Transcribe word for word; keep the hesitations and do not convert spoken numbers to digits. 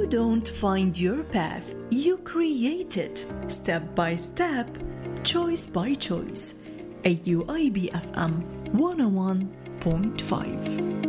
You don't find your path, you create it. Step by step, choice by choice. A U I B F M one oh one point five.